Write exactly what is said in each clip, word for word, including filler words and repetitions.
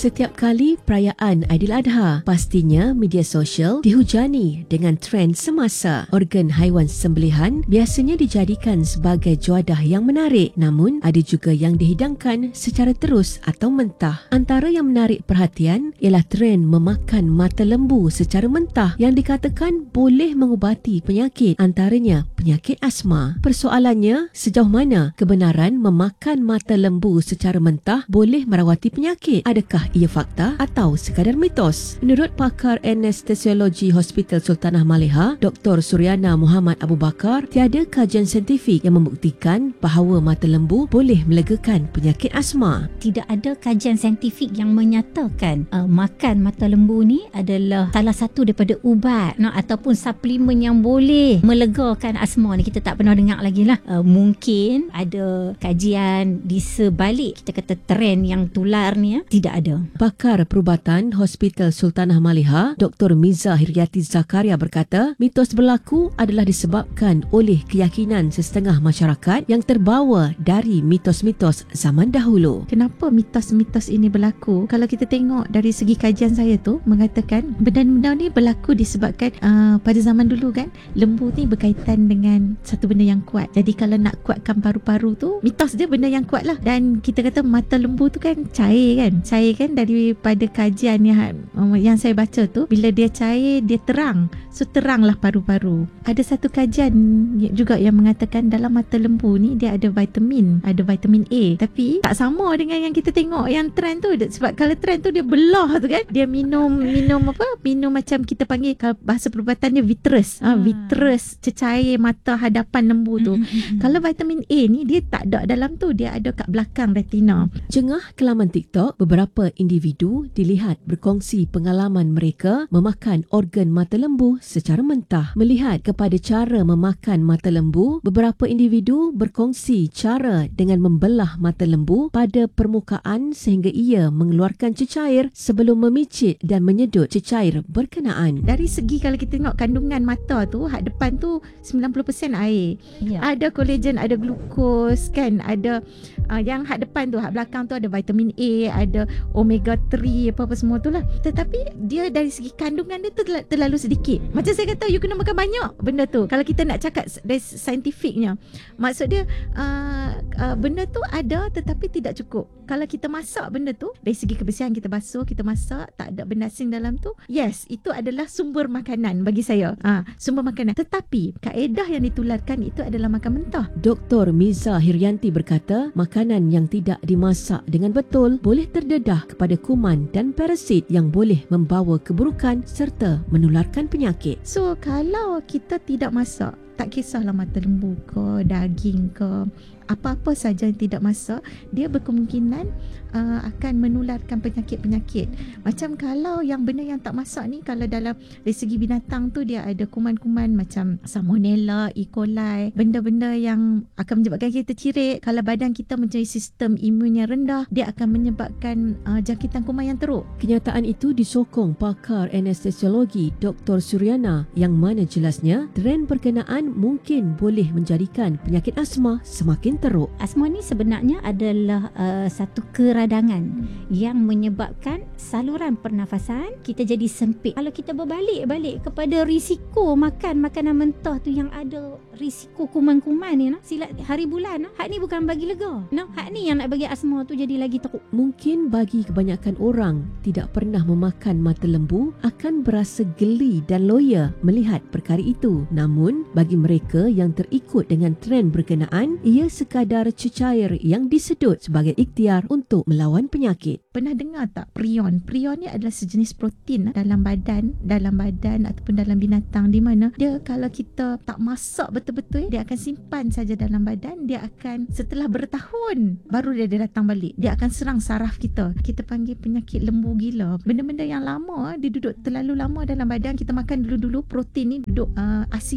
Setiap kali perayaan Aidiladha, pastinya media sosial dihujani dengan trend semasa. Organ haiwan sembelihan biasanya dijadikan sebagai juadah yang menarik, namun ada juga yang dihidangkan secara terus atau mentah. Antara yang menarik perhatian ialah trend memakan mata lembu secara mentah yang dikatakan boleh mengubati penyakit, antaranya penyakit asma. Persoalannya, sejauh mana kebenaran memakan mata lembu secara mentah boleh merawati penyakit? Adakah ia fakta atau sekadar mitos? Menurut pakar anestesiologi Hospital Sultanah Maleha, Doktor Suryana Muhammad Abu Bakar, tiada kajian saintifik yang membuktikan bahawa mata lembu boleh melegakan penyakit asma. Tidak ada kajian saintifik yang menyatakan uh, makan mata lembu ni adalah salah satu daripada ubat no, ataupun suplemen yang boleh melegakan asma ni. Kita tak pernah dengar lagi lah. Uh, mungkin ada kajian di sebalik kita kata trend yang tular ni ya. Tidak ada. Pakar perubatan Hospital Sultanah Maleha, Doktor Miza Hiryati Zakaria berkata, mitos berlaku adalah disebabkan oleh keyakinan sesetengah masyarakat yang terbawa dari mitos-mitos zaman dahulu. Kenapa mitos-mitos ini berlaku? Kalau kita tengok dari segi kajian saya tu mengatakan benda-benda ni berlaku disebabkan uh, pada zaman dulu kan, lembu ni berkaitan dengan satu benda yang kuat. Jadi kalau nak kuatkan paru-paru tu, mitos dia benda yang kuat lah. Dan kita kata mata lembu tu kan cair kan. Cair kan daripada kajian yang, yang saya baca tu, bila dia cair dia terang, so teranglah paru-paru. Ada satu kajian juga yang mengatakan dalam mata lembu ni dia ada vitamin, ada vitamin A, tapi tak sama dengan yang kita tengok yang trend tu. Sebab kalau trend tu dia belah tu kan, dia minum minum apa, minum macam kita panggil, kalau bahasa perubatan dia vitreous, ha, vitreous cecair mata hadapan lembu tu. Mm-hmm. Kalau vitamin A ni dia tak ada dalam tu, dia ada kat belakang retina. Jengah ke laman TikTok, beberapa individu dilihat berkongsi pengalaman mereka memakan organ mata lembu secara mentah. Melihat kepada cara memakan mata lembu, beberapa individu berkongsi cara dengan membelah mata lembu pada permukaan sehingga ia mengeluarkan cecair sebelum memicit dan menyedut cecair berkenaan. Dari segi kalau kita tengok kandungan mata tu, hak depan tu sembilan puluh peratus air. Ya. Ada kolagen, ada glukos kan, ada uh, yang hak depan tu, hak belakang tu ada vitamin A, ada omega tiga, apa-apa semua tu lah. Tetapi dia dari segi kandungan dia tu terlalu sedikit. Macam saya kata, you kena makan banyak benda tu. Kalau kita nak cakap dari saintifiknya, maksud dia uh, uh, benda tu ada tetapi tidak cukup. Kalau kita masak benda tu, dari segi kebersihan kita basuh, kita masak, tak ada benda asing dalam tu, yes, itu adalah sumber makanan bagi saya. Ha, sumber makanan. Tetapi kaedah yang ditularkan itu adalah makan mentah. Doktor Miza Hiryanti berkata, makanan yang tidak dimasak dengan betul boleh terdedah kepada kuman dan parasit yang boleh membawa keburukan serta menularkan penyakit. So, kalau kita tidak masak, tak kisahlah mata lembu ke, daging ke, apa-apa saja yang tidak masak, dia berkemungkinan uh, akan menularkan penyakit-penyakit. Macam kalau yang benda yang tak masak ni, kalau dalam dari segi binatang tu dia ada kuman-kuman macam Salmonella, E. coli, benda-benda yang akan menyebabkan kita cirit. Kalau badan kita mempunyai sistem imun yang rendah, dia akan menyebabkan uh, jangkitan kuman yang teruk. Kenyataan itu disokong pakar anestesiologi Doktor Suryana yang mana jelasnya trend berkenaan mungkin boleh menjadikan penyakit asma semakin teruk. Asma ni sebenarnya adalah uh, satu keradangan yang menyebabkan saluran pernafasan kita jadi sempit. Kalau kita berbalik-balik kepada risiko makan makanan mentah tu yang ada risiko kuman-kuman ni, no? Silat hari bulan, no? Hak ni bukan bagi lega, no? Hak ni yang nak bagi asma tu jadi lagi teruk. Mungkin bagi kebanyakan orang tidak pernah memakan mata lembu akan berasa geli dan loya melihat perkara itu. Namun bagi mereka yang terikut dengan trend berkenaan, ia sekadar cecair yang disedut sebagai ikhtiar untuk melawan penyakit. Pernah dengar tak prion? Prion ni adalah sejenis protein dalam badan, dalam badan ataupun dalam binatang, di mana dia kalau kita tak masak betul-betul, dia akan simpan saja dalam badan, dia akan setelah bertahun baru dia, dia datang balik. Dia akan serang saraf kita. Kita panggil penyakit lembu gila. Benda-benda yang lama, dia duduk terlalu lama dalam badan, kita makan dulu-dulu, protein ni duduk uh, asimilasi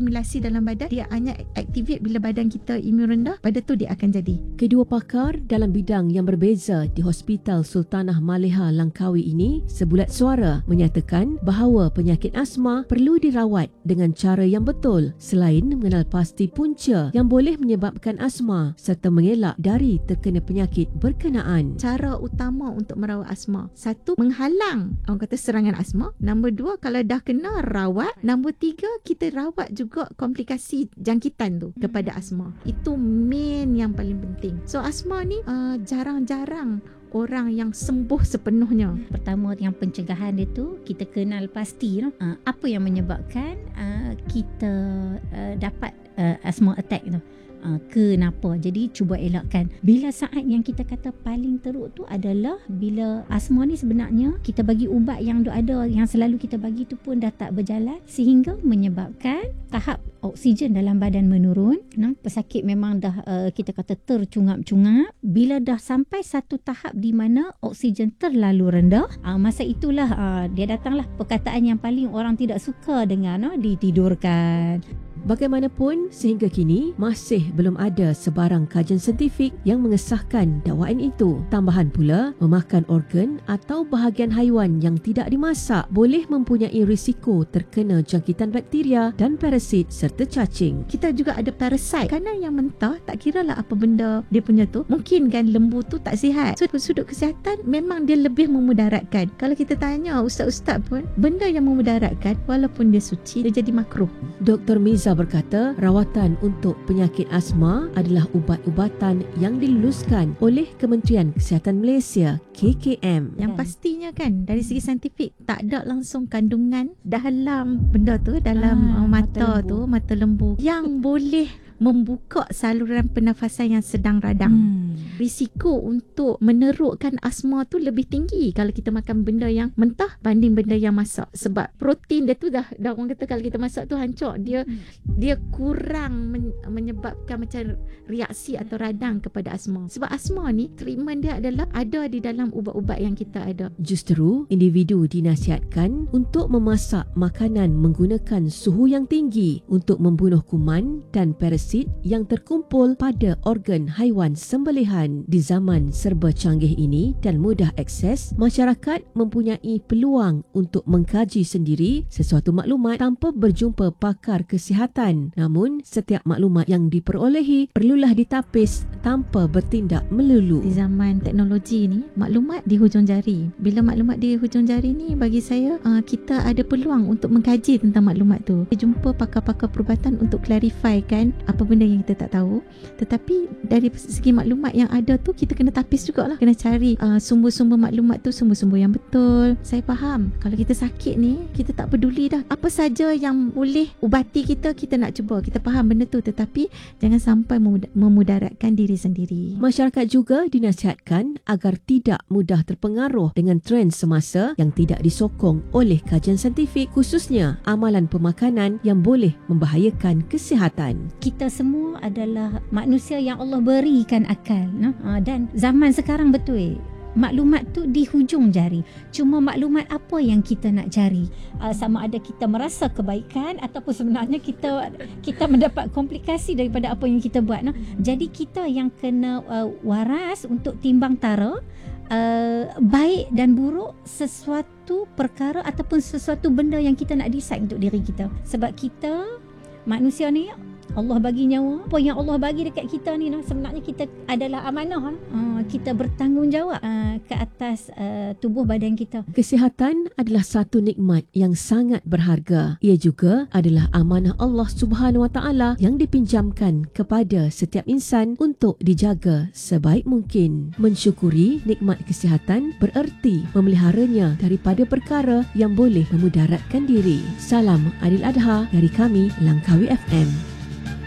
dalam badan, dia hanya activate bila badan kita imun rendah, pada tu dia akan jadi. Kedua pakar dalam bidang yang berbeza di Hospital Sultanah Maleha Langkawi ini sebulat suara menyatakan bahawa penyakit asma perlu dirawat dengan cara yang betul selain mengenal pasti punca yang boleh menyebabkan asma serta mengelak dari terkena penyakit berkenaan. Cara utama untuk merawat asma, satu, menghalang orang kata serangan asma. Nombor dua, kalau dah kena, rawat. Nombor tiga, kita rawat juga komplikasi jangkitan tu kepada asma. Itu main yang paling penting. So asma ni uh, jarang-jarang orang yang sembuh sepenuhnya. Pertama, yang pencegahan dia tu kita kenal pasti no? uh, apa yang menyebabkan uh, kita uh, dapat uh, asthma attack tu. Uh, kenapa? Jadi cuba elakkan. Bila saat yang kita kata paling teruk tu adalah bila asma ni sebenarnya kita bagi ubat yang ada, yang selalu kita bagi tu pun dah tak berjalan sehingga menyebabkan tahap oksigen dalam badan menurun. Nah, pesakit memang dah uh, kita kata tercungap-cungap. Bila dah sampai satu tahap di mana oksigen terlalu rendah, uh, masa itulah uh, dia datanglah perkataan yang paling orang tidak suka dengar, no? Ditidurkan. Bagaimanapun, sehingga kini masih belum ada sebarang kajian saintifik yang mengesahkan dakwaan itu. Tambahan pula, memakan organ atau bahagian haiwan yang tidak dimasak boleh mempunyai risiko terkena jangkitan bakteria dan parasit serta cacing. Kita juga ada parasit. Kerana yang mentah, tak kira lah apa benda dia punya tu, mungkin kan lembu tu tak sihat. So sudut kesihatan memang dia lebih memudaratkan. Kalau kita tanya ustaz-ustaz pun, benda yang memudaratkan walaupun dia suci, dia jadi makruh. Doktor Miza berkata rawatan untuk penyakit asma adalah ubat-ubatan yang diluluskan oleh Kementerian Kesihatan Malaysia K K M. Yang pastinya kan dari segi saintifik tak ada langsung kandungan dalam benda tu, dalam ah, mata, mata tu, mata lembu yang boleh membuka saluran pernafasan yang sedang radang. Hmm. Risiko untuk menerukkan asma tu lebih tinggi kalau kita makan benda yang mentah banding benda yang masak. Sebab protein dia tu dah, dah orang kata kalau kita masak tu hancur. Dia hmm. dia kurang men, menyebabkan macam reaksi atau radang kepada asma. Sebab asma ni treatment dia adalah ada di dalam ubat-ubat yang kita ada. Justru individu dinasihatkan untuk memasak makanan menggunakan suhu yang tinggi untuk membunuh kuman dan parasit yang terkumpul pada organ haiwan sembelihan. Di zaman serba canggih ini dan mudah akses, masyarakat mempunyai peluang untuk mengkaji sendiri sesuatu maklumat tanpa berjumpa pakar kesihatan. Namun, setiap maklumat yang diperolehi perlulah ditapis tanpa bertindak melulu. Di zaman teknologi ni, maklumat di hujung jari. Bila maklumat di hujung jari ni, bagi saya, uh, kita ada peluang untuk mengkaji tentang maklumat tu. Kita jumpa pakar-pakar perubatan untuk clarify kan apa benda yang kita tak tahu. Tetapi dari segi maklumat yang ada tu, kita kena tapis jugalah. Kena cari uh, sumber-sumber maklumat tu, sumber-sumber yang betul. Saya faham kalau kita sakit ni, kita tak peduli dah apa saja yang boleh ubati kita, kita nak cuba. Kita faham benda tu, tetapi jangan sampai memudaratkan diri sendiri. Masyarakat juga dinasihatkan agar tidak mudah terpengaruh dengan trend semasa yang tidak disokong oleh kajian saintifik, khususnya amalan pemakanan yang boleh membahayakan kesihatan. Kita semua adalah manusia yang Allah berikan akal, no? Dan zaman sekarang betul maklumat tu di hujung jari. Cuma maklumat apa yang kita nak cari, uh, sama ada kita merasa kebaikan ataupun sebenarnya kita kita mendapat komplikasi daripada apa yang kita buat, no? Jadi kita yang kena uh, waras untuk timbang tara uh, baik dan buruk sesuatu perkara ataupun sesuatu benda yang kita nak decide untuk diri kita. Sebab kita manusia ni Allah bagi nyawa. Apa yang Allah bagi dekat kita ni, no, sebenarnya kita adalah amanah. Uh, kita bertanggungjawab uh, ke atas uh, tubuh badan kita. Kesihatan adalah satu nikmat yang sangat berharga. Ia juga adalah amanah Allah Subhanahu Wa Taala yang dipinjamkan kepada setiap insan untuk dijaga sebaik mungkin. Mensyukuri nikmat kesihatan bererti memeliharanya daripada perkara yang boleh memudaratkan diri. Salam Adil Adha dari kami Langkawi F M.